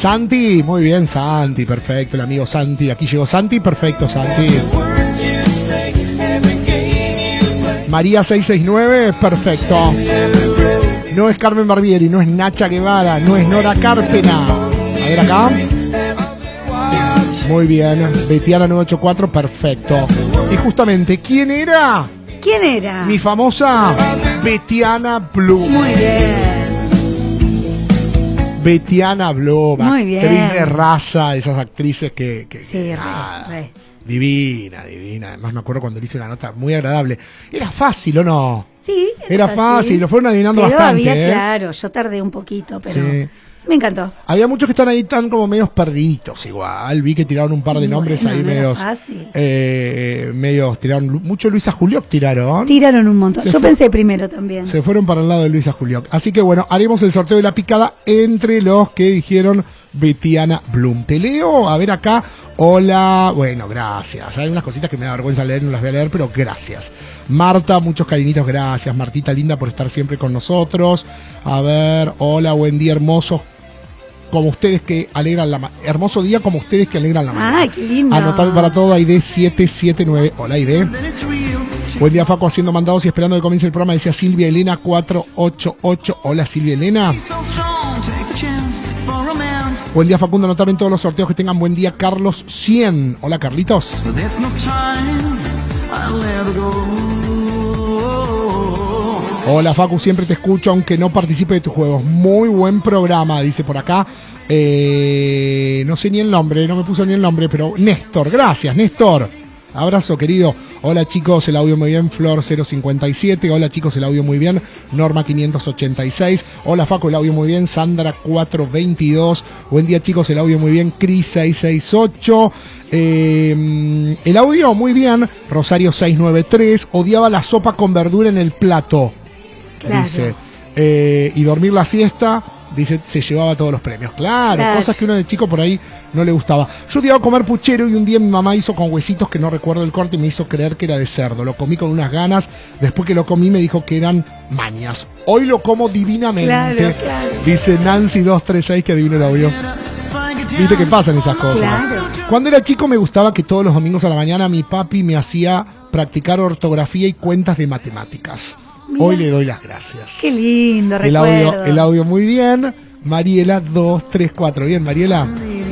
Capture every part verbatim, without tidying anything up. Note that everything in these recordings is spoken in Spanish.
Santi, muy bien, Santi, perfecto, el amigo Santi. Aquí llegó Santi, perfecto, Santi. María seiscientos sesenta y nueve, perfecto. No es Carmen Barbieri, no es Nacha Guevara, no es Nora Carpena. A ver acá. Muy bien, Betiana novecientos ochenta y cuatro, perfecto. Y justamente, ¿quién era? ¿Quién era? Mi famosa Betiana Blum. Muy bien. Betiana Blum, Muy bien. actriz de raza, esas actrices que... que Sí, que, re, ah, re. Divina, divina. Además me acuerdo cuando le hice una nota muy agradable. Era fácil, ¿o no? Sí, Era fácil, lo fueron adivinando pero bastante. había, ¿eh? claro, yo tardé un poquito, pero Sí. me encantó. Había muchos que están ahí tan como medios perdidos igual. Vi que tiraron un par de Y nombres bueno, ahí no era medios... fácil. Eh, medios, tiraron... Mucho Luisa Julioc tiraron. Tiraron un montón. Se Yo fue- pensé primero también. Se fueron para el lado de Luisa Julioc. Así que bueno, haremos el sorteo de la picada entre los que dijeron Betiana Blum. Te leo, a ver acá. Hola, bueno, gracias. Hay unas cositas que me da vergüenza leer, no las voy a leer, pero gracias. Marta, muchos cariñitos, gracias. Martita linda por estar siempre con nosotros. A ver, hola, buen día, hermoso. Como ustedes que alegran la mañana. Hermoso día como ustedes que alegran la mañana. Ay, qué lindo. Anotame para todo, I D siete siete nueve. Hola, I D. Buen día, Facu, haciendo mandados y esperando que comience el programa. Decía Silvia Elena cuatrocientos ochenta y ocho. Hola, Silvia Elena. Buen día, Facundo, anotame en todos los sorteos que tengan buen día. Carlos cien. Hola, Carlitos. Hola, Facu, siempre te escucho aunque no participe de tus juegos. Muy buen programa, dice por acá. Eh, no sé ni el nombre, no me puso ni el nombre, pero Néstor, gracias, Néstor. Abrazo, querido. Hola, chicos, el audio muy bien. Flor cero cincuenta y siete. Hola, chicos, el audio muy bien. Norma quinientos ochenta y seis. Hola, Facu, el audio muy bien. Sandra cuatrocientos veintidós. Buen día, chicos, el audio muy bien. Cris seiscientos sesenta y ocho. Eh, el audio muy bien. Rosario seiscientos noventa y tres. Odiaba la sopa con verdura en el plato. Claro. Dice. Eh, y dormir la siesta. Dice, se llevaba todos los premios. Claro, Claro. cosas que uno de chico por ahí no le gustaba. Yo odiaba comer puchero y un día mi mamá hizo con huesitos que no recuerdo el corte y me hizo creer que era de cerdo. Lo comí con unas ganas. Después que lo comí me dijo que eran mañas. Hoy lo como divinamente. Claro, claro. Dice Nancy dos tres seis que adivino el audio. Viste que pasan esas cosas. Claro. Cuando era chico me gustaba que todos los domingos a la mañana mi papi me hacía practicar ortografía y cuentas de matemáticas. Mirá. Hoy le doy las gracias. Qué lindo, El recuerdo. audio, el audio muy bien. Mariela dos tres cuatro. Bien, Mariela.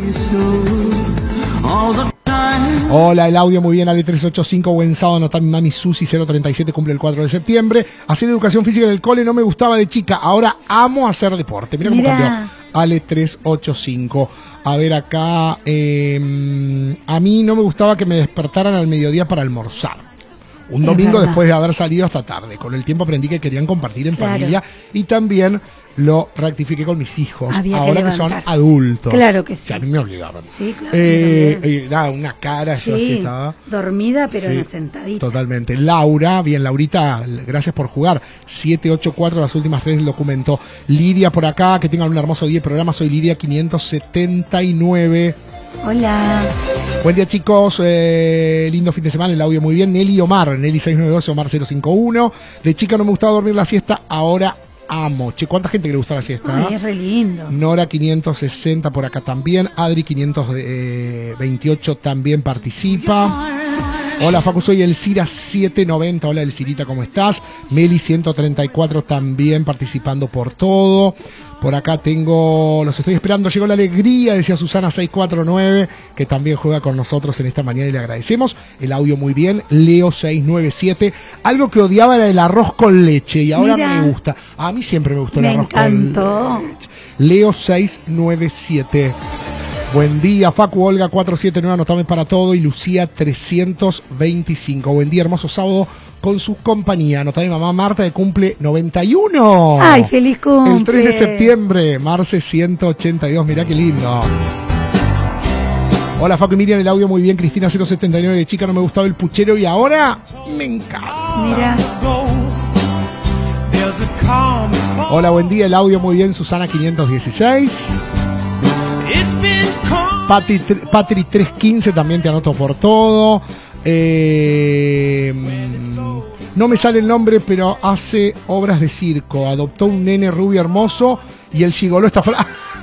Hola, el audio muy bien. Ale tres ochenta y cinco. Buen sábado. Anotá mi mami Susi cero treinta y siete. Cumple el cuatro de septiembre. Hacer educación física en el cole no me gustaba de chica. Ahora amo hacer deporte. Mira cómo Mirá. cambió. Ale tres ochenta y cinco. A ver acá. Eh, a mí no me gustaba que me despertaran al mediodía para almorzar. Un Es domingo verdad. después de haber salido hasta tarde. Con el tiempo aprendí que querían compartir en Claro. familia y también lo rectifiqué con mis hijos. Había que ahora que, son levantarse. adultos. Claro que sí. Que a mí me obligaron. Sí, claro. Eh, también. eh, nada, una cara, yo así Sí, estaba. dormida pero Sí, sentadita. Totalmente. Laura, bien, Laurita, gracias por jugar. siete ocho cuatro, las últimas tres del documento. Lidia por acá, que tengan un hermoso día de programa. Soy Lidia quinientos setenta y nueve. Hola. Buen día, chicos, eh, lindo fin de semana, el audio muy bien. Nelly Omar, Nelly seiscientos noventa y dos, Omar cero cincuenta y uno. De chica no me gustaba dormir la siesta, ahora amo. Che, ¿cuánta gente que le gusta la siesta? Ay, ¿eh? es re lindo. Nora quinientos sesenta por acá también. Adri quinientos veintiocho también participa. Hola, Facu, soy el Cira setecientos noventa. Hola, El Cirita, ¿cómo estás? Meli ciento treinta y cuatro también participando por todo. Por acá tengo, los estoy esperando, llegó la alegría, decía Susana seiscientos cuarenta y nueve, que también juega con nosotros en esta mañana y le agradecemos. El audio muy bien, Leo seiscientos noventa y siete. Algo que odiaba era el arroz con leche y ahora Mira. me gusta. A mí siempre me gustó el Me arroz encantó. con leche. Leo seiscientos noventa y siete. Buen día, Facu, Olga cuatrocientos setenta y nueve, anotame para todo, y Lucía trescientos veinticinco. Buen día, hermoso sábado con su compañía. Anotame mamá Marta, de cumple noventa y uno. Ay, feliz cumple. El tres de septiembre, Marce ciento ochenta y dos, mirá qué lindo. Hola, Facu y Miriam, el audio muy bien. Cristina cero setenta y nueve, de chica no me gustaba el puchero y ahora me encanta. Mira. Hola, buen día, el audio muy bien. Susana quinientos dieciséis. Patri, Patri trescientos quince, también te anoto por todo. Eh, no me sale el nombre, pero hace obras de circo. Adoptó un nene rubio hermoso y el gigoló está fuera.